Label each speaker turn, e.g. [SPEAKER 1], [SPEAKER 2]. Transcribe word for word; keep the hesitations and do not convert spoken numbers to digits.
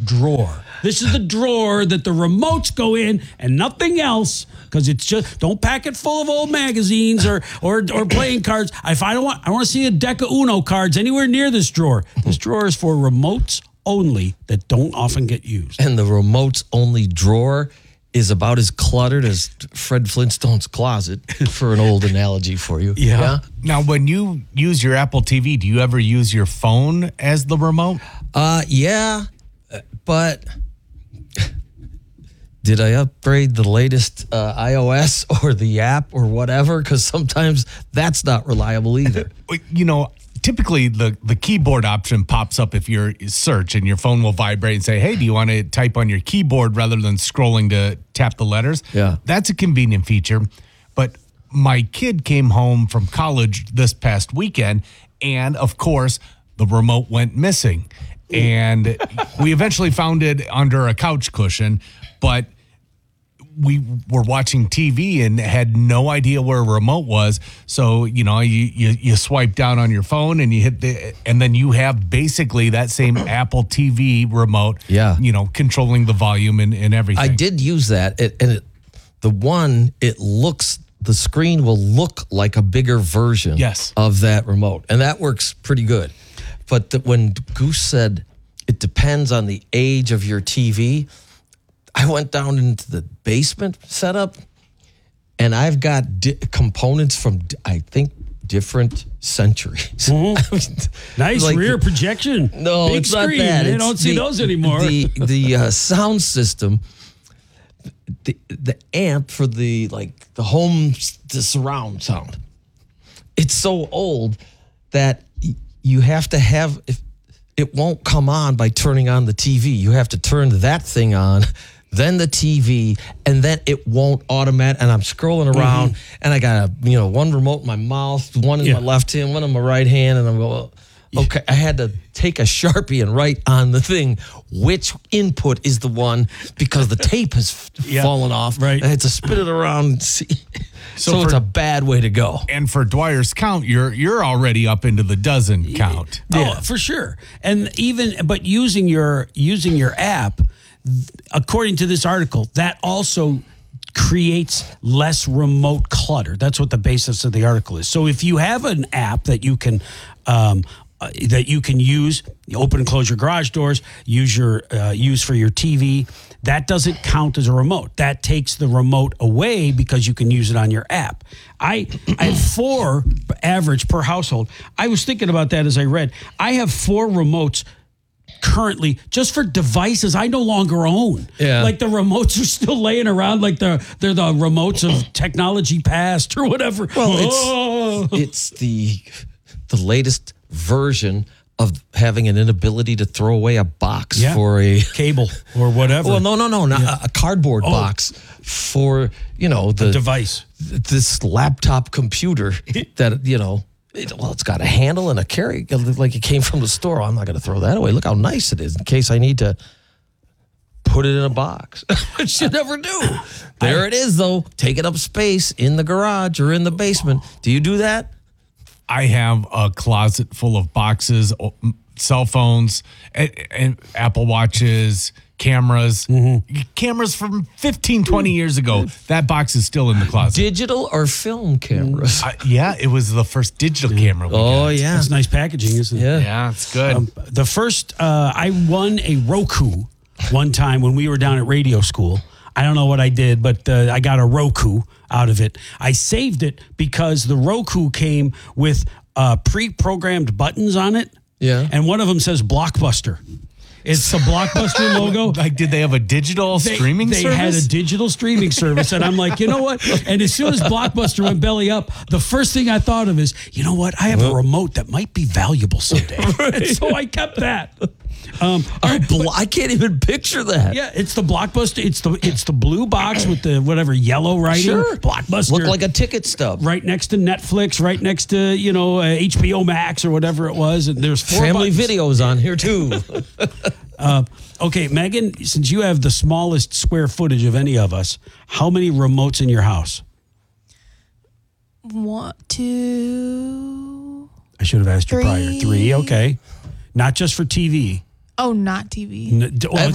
[SPEAKER 1] drawer. This is the drawer that the remotes go in and nothing else, because it's just, don't pack it full of old magazines or or or playing cards. If I don't want, I don't want to see a deck of Uno cards anywhere near this drawer. This drawer is for remotes only that don't often get used.
[SPEAKER 2] And the remotes only drawer is about as cluttered as Fred Flintstone's closet, for an old analogy for you.
[SPEAKER 1] Yeah.
[SPEAKER 2] yeah?
[SPEAKER 3] Now, when you use your Apple T V, do you ever use your phone as the remote?
[SPEAKER 2] Uh, yeah, but did I upgrade the latest uh, iOS or the app or whatever? Because sometimes that's not reliable either.
[SPEAKER 3] You know, typically the, the keyboard option pops up if you're search, and your phone will vibrate and say, hey, do you want to type on your keyboard rather than scrolling to tap the letters?
[SPEAKER 2] Yeah.
[SPEAKER 3] That's a convenient feature. But my kid came home from college this past weekend, and of course, the remote went missing. And we eventually found it under a couch cushion, but we were watching T V and had no idea where a remote was. So, you know, you, you, you swipe down on your phone and you hit the, and then you have basically that same Apple T V remote,
[SPEAKER 2] Yeah.
[SPEAKER 3] you know, controlling the volume and, and everything.
[SPEAKER 2] I did use that, it, and it, the one, it looks, the screen will look like a bigger version
[SPEAKER 3] Yes.
[SPEAKER 2] of that remote, and that works pretty good. But the, when Goose said it depends on the age of your T V, I went down into the basement setup, and I've got di- components from, I think, different centuries.
[SPEAKER 1] Mm-hmm.
[SPEAKER 2] I mean,
[SPEAKER 1] Nice
[SPEAKER 2] like
[SPEAKER 1] rear
[SPEAKER 2] the-
[SPEAKER 1] projection.
[SPEAKER 2] No,
[SPEAKER 1] Big
[SPEAKER 2] it's
[SPEAKER 1] screen.
[SPEAKER 2] not that.
[SPEAKER 1] They
[SPEAKER 2] It's
[SPEAKER 1] don't see
[SPEAKER 2] the-
[SPEAKER 1] those anymore.
[SPEAKER 2] The the uh, sound system, the the amp for the like the home the surround sound. It's so old that y- you have to have if it won't come on by turning on the T V. You have to turn that thing on, then the T V, and then it won't automatic. And I'm scrolling around, and I got a you know one remote in my mouth, one in
[SPEAKER 1] Yeah.
[SPEAKER 2] my left hand, one in my right hand, and I'm going. Okay, I had to take a Sharpie and write on the thing which input is the one, because the tape has f-
[SPEAKER 1] Yeah,
[SPEAKER 2] fallen off.
[SPEAKER 1] right.
[SPEAKER 2] I had to spin it around and see. So,
[SPEAKER 3] So
[SPEAKER 2] it's
[SPEAKER 3] for-
[SPEAKER 2] a bad way to go.
[SPEAKER 3] And for Dwyer's count, you're you're already up into the dozen count.
[SPEAKER 1] Oh, for sure. And even but using your using your app, according to this article, that also creates less remote clutter. That's what the basis of the article is. So if you have an app that you can um, uh, that you can use, you open and close your garage doors, use your uh, use for your T V, that doesn't count as a remote. That takes the remote away because you can use it on your app. I I have four average per household. I was thinking about that as I read. I have four remotes currently just for devices I no longer own.
[SPEAKER 2] Yeah.
[SPEAKER 1] Like the remotes are still laying around like they're they're the remotes of technology past or whatever.
[SPEAKER 2] Well, it's
[SPEAKER 1] Oh.
[SPEAKER 2] it's the the latest version of having an inability to throw away a box
[SPEAKER 1] Yeah.
[SPEAKER 2] for a.
[SPEAKER 1] Cable or whatever.
[SPEAKER 2] Well, no, no, no, not a, a cardboard
[SPEAKER 1] Oh.
[SPEAKER 2] box for you know the
[SPEAKER 1] device.
[SPEAKER 2] this laptop computer that you know. It, well, it's got a handle and a carry, like it came from the store. I'm not going to throw that away. Look how nice it is in case I need to put it in a box, which you never do. There it is, though, taking up space in the garage or in the basement. Do you do that?
[SPEAKER 3] I have a closet full of boxes, o- m- cell phones, and, and Apple Watches, cameras, cameras from fifteen, twenty years ago. That box is still in the closet.
[SPEAKER 2] Digital or film cameras?
[SPEAKER 3] Uh, yeah, it was the first digital camera. We
[SPEAKER 2] Oh,
[SPEAKER 3] got.
[SPEAKER 2] yeah.
[SPEAKER 1] That's nice packaging, isn't it?
[SPEAKER 2] Yeah.
[SPEAKER 3] Yeah, it's good.
[SPEAKER 1] Um, the first, uh, I won a Roku one time when we were down at radio school. I don't know what I did, but uh, I got a Roku out of it. I saved it because the Roku came with uh, pre-programmed buttons on it.
[SPEAKER 2] Yeah.
[SPEAKER 1] And one of them says Blockbuster. It's the Blockbuster logo.
[SPEAKER 3] like, did they have a digital
[SPEAKER 1] They,
[SPEAKER 3] streaming
[SPEAKER 1] they
[SPEAKER 3] service?
[SPEAKER 1] had a digital streaming service, and I'm like, you know what? And as soon as Blockbuster went belly up, the first thing I thought of is, you know what? I have a remote that might be valuable someday. And so I kept that. Um, all right,
[SPEAKER 2] Bl- I can't even picture that.
[SPEAKER 1] yeah, it's the Blockbuster. It's the it's the blue box with the whatever yellow writing.
[SPEAKER 2] Sure.
[SPEAKER 1] Blockbuster.
[SPEAKER 2] Look like a ticket stub.
[SPEAKER 1] right next to Netflix, right next to you know uh, H B O Max or whatever it was. And there's four
[SPEAKER 2] Family
[SPEAKER 1] buttons.
[SPEAKER 2] videos on here, too.
[SPEAKER 1] Uh, okay, Megan, since you have the smallest square footage of any of us, how many remotes in your house?
[SPEAKER 4] One, two.
[SPEAKER 1] I should have asked you prior.
[SPEAKER 4] Three.
[SPEAKER 1] Three, okay. Not just for T V.
[SPEAKER 4] Oh, not T V.
[SPEAKER 1] N- d- well,
[SPEAKER 2] Every-